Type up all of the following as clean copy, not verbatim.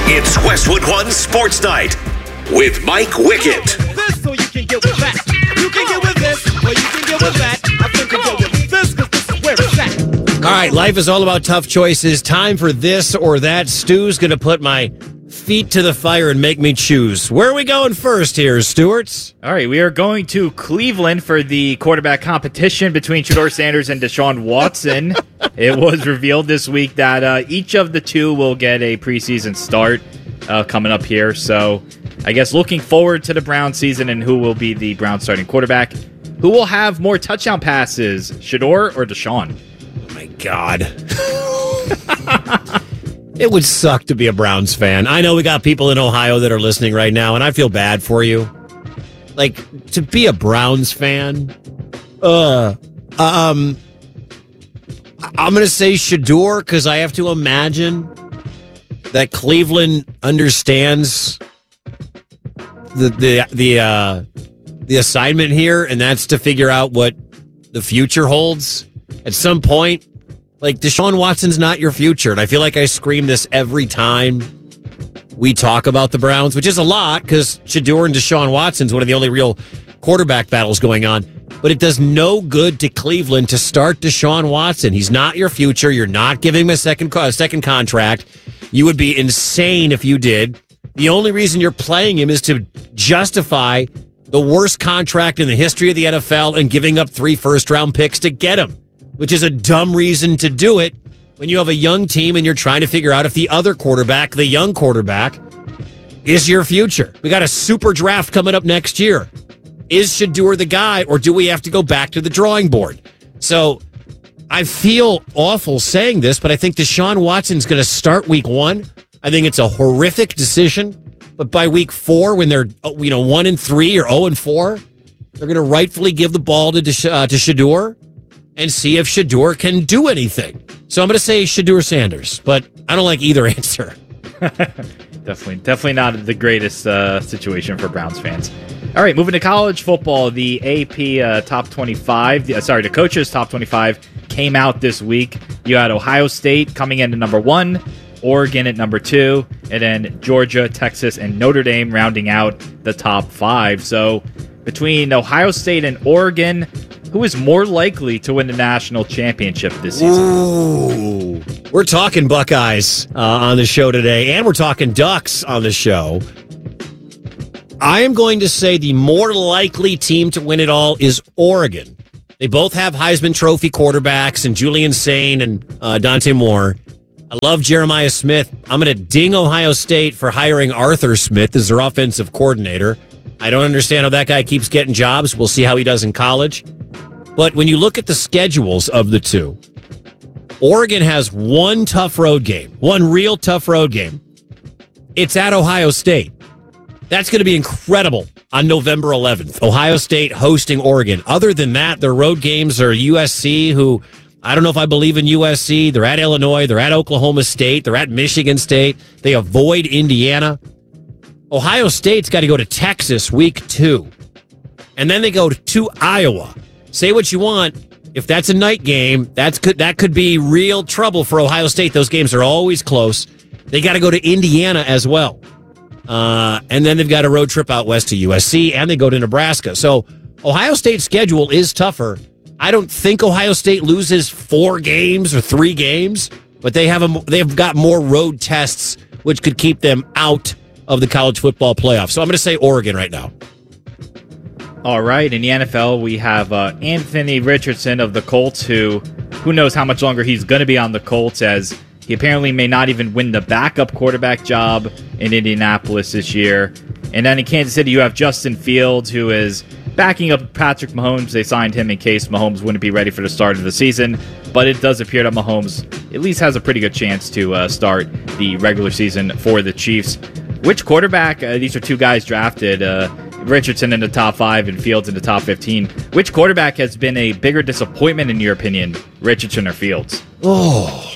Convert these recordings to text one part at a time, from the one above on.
It's Westwood One Sports Night with Mike Wickett. This so you can get with that. You can get with this, or you can get with that. I think you get with this because this is where it's at. All right, life is all about tough choices. Time for this or that. Stu's going to put my feet to the fire and make me choose. Where are we going first here, Stuart? All right, we are going to Cleveland for the quarterback competition between Shedeur Sanders and Deshaun Watson. It was revealed this week that each of the two will get a preseason start coming up here. So I guess looking forward to the Browns season and who will be the Browns starting quarterback. Who will have more touchdown passes, Shedeur or Deshaun? Oh, my God. It would suck to be a Browns fan. I know we got people in Ohio that are listening right now, and I feel bad for you. Like, to be a Browns fan, I'm going to say Shedeur because I have to imagine that Cleveland understands the assignment here, and that's to figure out what the future holds. At some point, like, Deshaun Watson's not your future, and I feel like I scream this every time we talk about the Browns, which is a lot because Shedeur and Deshaun Watson's one of the only real quarterback battles going on. But it does no good to Cleveland to start Deshaun Watson. He's not your future. You're not giving him a second contract. You would be insane if you did. The only reason you're playing him is to justify the worst contract in the history of the NFL and giving up 3 first-round picks to get him, which is a dumb reason to do it when you have a young team and you're trying to figure out if the other quarterback, the young quarterback, is your future. We got a super draft coming up next year. Is Shedeur the guy, or do we have to go back to the drawing board? So I feel awful saying this, but I think Deshaun Watson's going to start week 1. I think it's a horrific decision. But by week 4, when they're 1-3 or 0-4, they're going to rightfully give the ball to Shedeur and see if Shedeur can do anything. So I'm going to say Shedeur Sanders, but I don't like either answer. Definitely not the greatest situation for Browns fans. All right, moving to college football, the AP top 25, the coaches top 25 came out this week. You had Ohio State coming in at number 1, Oregon at number 2, and then Georgia, Texas, and Notre Dame rounding out the top 5. So between Ohio State and Oregon, who is more likely to win the national championship this season? Ooh, we're talking Buckeyes on the show today, and we're talking Ducks on the show. I am going to say the more likely team to win it all is Oregon. They both have Heisman Trophy quarterbacks and Julian Sain and Dante Moore. I love Jeremiah Smith. I'm going to ding Ohio State for hiring Arthur Smith as their offensive coordinator. I don't understand how that guy keeps getting jobs. We'll see how he does in college. But when you look at the schedules of the two, Oregon has one tough road game, one real tough road game. It's at Ohio State. That's going to be incredible on November 11th. Ohio State hosting Oregon. Other than that, their road games are USC, who I don't know if I believe in USC. They're at Illinois. They're at Oklahoma State. They're at Michigan State. They avoid Indiana. Ohio State's got to go to Texas week 2. And then they go to Iowa. Say what you want. If that's a night game, that could be real trouble for Ohio State. Those games are always close. They got to go to Indiana as well. And then they've got a road trip out west to USC, and they go to Nebraska. So Ohio State's schedule is tougher. I don't think Ohio State loses 4 games or 3 games, but they've got more road tests, which could keep them out of the college football playoff. So I'm going to say Oregon right now. All right, in the NFL, we have Anthony Richardson of the Colts, who knows how much longer he's going to be on the Colts, as he apparently may not even win the backup quarterback job in Indianapolis this year. And then in Kansas City, you have Justin Fields, who is backing up Patrick Mahomes. They signed him in case Mahomes wouldn't be ready for the start of the season. But it does appear that Mahomes at least has a pretty good chance to start the regular season for the Chiefs. Which quarterback, these are 2 guys drafted, Richardson in the top 5 and Fields in the top 15. Which quarterback has been a bigger disappointment in your opinion, Richardson or Fields? Oh,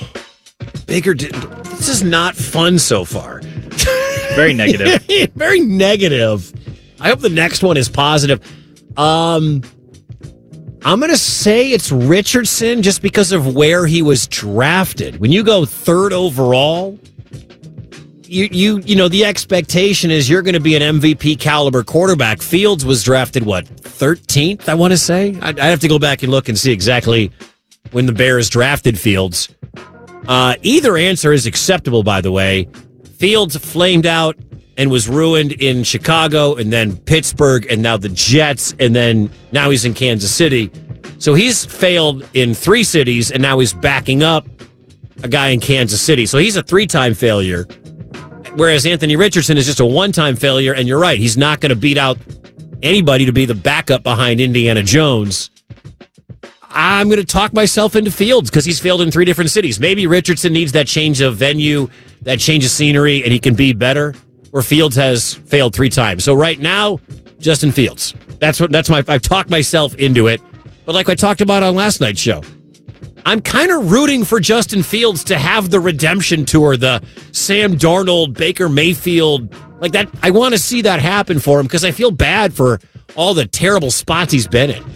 this is not fun so far. Very negative. Very negative. I hope the next one is positive. I'm going to say it's Richardson just because of where he was drafted. When you go 3rd overall, you know, the expectation is you're going to be an MVP caliber quarterback. Fields was drafted, 13th, I want to say? I'd have to go back and look and see exactly when the Bears drafted Fields. Either answer is acceptable, by the way. Fields flamed out and was ruined in Chicago and then Pittsburgh and now the Jets, and then now he's in Kansas City. So he's failed in 3 cities, and now he's backing up a guy in Kansas City. So he's a 3-time failure, whereas Anthony Richardson is just a 1-time failure, and you're right, he's not going to beat out anybody to be the backup behind Indiana Jones. I'm going to talk myself into Fields because he's failed in 3 different cities. Maybe Richardson needs that change of venue, that change of scenery, and he can be better, where Fields has failed 3 times. So right now, Justin Fields. I've talked myself into it. But like I talked about on last night's show, I'm kind of rooting for Justin Fields to have the redemption tour, the Sam Darnold, Baker Mayfield, like that. I want to see that happen for him because I feel bad for all the terrible spots he's been in.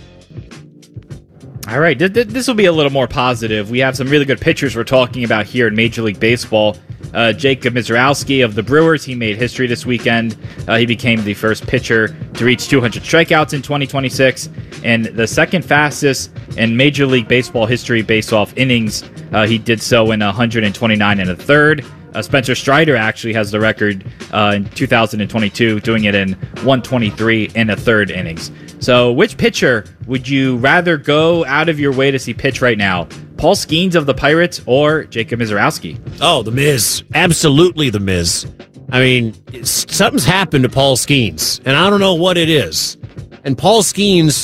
All right, this will be a little more positive. We have some really good pitchers we're talking about here in Major League Baseball. Jacob Mizrowski of the Brewers, he made history this weekend. He became the first pitcher to reach 200 strikeouts in 2026 and the second fastest in Major League Baseball history based off innings. He did so in 129 and a third. Spencer Strider actually has the record in 2022, doing it in 123 and a third innings. So which pitcher would you rather go out of your way to see pitch right now? Paul Skeens of the Pirates or Jacob Mizrowski? Oh, the Miz. Absolutely the Miz. I mean, something's happened to Paul Skeens, and I don't know what it is. And Paul Skeens,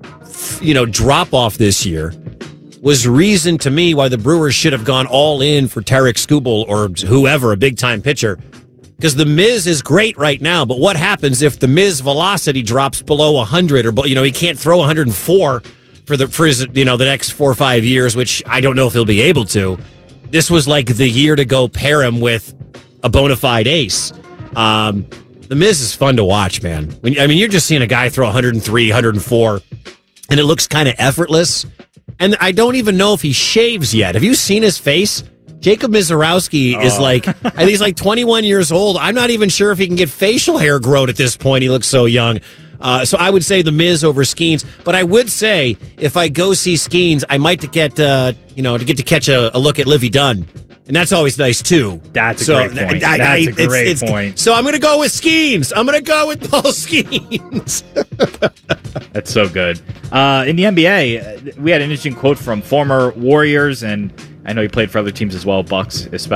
drop off this year was reason to me why the Brewers should have gone all in for Tarek Skubal or whoever, a big-time pitcher. Because the Miz is great right now, but what happens if the Miz velocity drops below 100 or, he can't throw 104 for his, the next 4 or 5 years, which I don't know if he'll be able to. This was like the year to go pair him with a bona fide ace. The Miz is fun to watch, man. You're just seeing a guy throw 103, 104, and it looks kind of effortless. And I don't even know if he shaves yet. Have you seen his face? Jacob Mizrowski is I think he's like 21 years old. I'm not even sure if he can get facial hair grown at this point. He looks so young. So I would say the Miz over Skeens. But I would say if I go see Skeens, I might to get to catch a look at Livy Dunn. And that's always nice, too. That's a great point. That's a great point. So I'm going to go with Skeens. I'm going to go with Paul Skeens. That's so good. In the NBA, we had an interesting quote from former Warriors, and I know he played for other teams as well, Bucks especially.